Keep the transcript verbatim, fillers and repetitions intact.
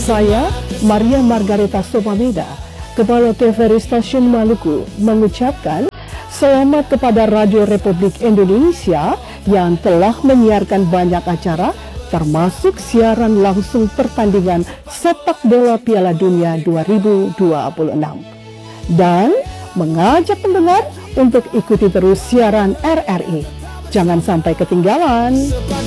Saya, Maria Margareta Sopameda, Kepala T V R I Stasiun Maluku, mengucapkan selamat kepada Radio Republik Indonesia yang telah menyiarkan banyak acara, termasuk siaran langsung pertandingan sepak bola Piala Dunia dua ribu dua puluh enam. Dan mengajak pendengar untuk ikuti terus siaran R R I. Jangan sampai ketinggalan.